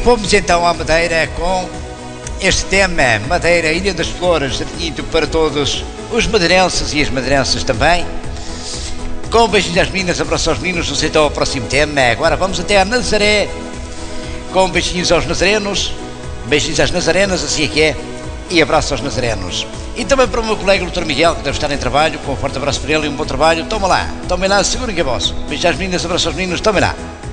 Fomos então à Madeira com este tema, Madeira, Ilha das Flores, dito para todos os madeirenses e as madeirenses também. Com beijinhos às meninas, abraços aos meninos, vamos então ao próximo tema. Agora vamos até a Nazaré, com beijinhos aos nazarenos, beijinhos às nazarenas, assim é que é, e abraços aos nazarenos. E também para o meu colega o Dr. Miguel, que deve estar em trabalho, com um forte abraço para ele e um bom trabalho. Tomem lá, segurem que é vosso. Beijinhos às meninas, abraços aos meninos, tomem lá.